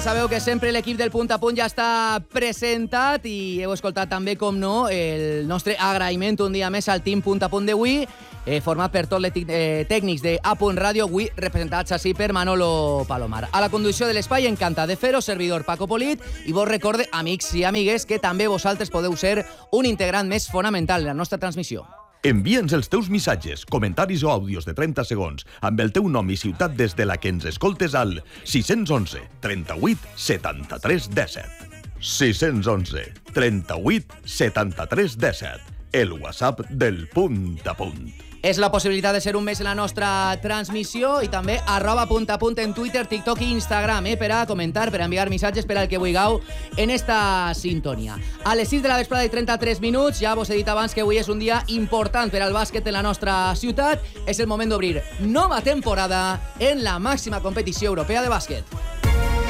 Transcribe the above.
sabeu que sempre l'equip del Punt a Punt ja està presentat i heu escoltat també, com no, el nostre agraïment un dia més al team Punt a Punt d'avui, format per tots els tècnics de A Punt Ràdio, avui representats així per Manolo Palomar. A la conducció de l'espai, encantat de fer-ho, servidor Paco Polit, i vos recorde, amics i amigues, que també vosaltres podeu ser un integrant més fonamental de la nostra transmissió. Envia'ns els teus missatges, comentaris o àudios de 30 segons amb el teu nom i ciutat des de la que ens escoltes al 611 38 73 17. 611 38 73 17. El WhatsApp del Punt a Punt. És la possibilitat de ser un mes en la nostra transmissió i també @puntapunt en Twitter, TikTok i Instagram, per a comentar, per a enviar missatges per al que vulgueu en esta sintonia. A les 6 de la vesprada i 33 minuts, ja vos he dit abans que avui és un dia important per al bàsquet en la nostra ciutat. És el moment d'obrir nova temporada en la màxima competició europea de bàsquet.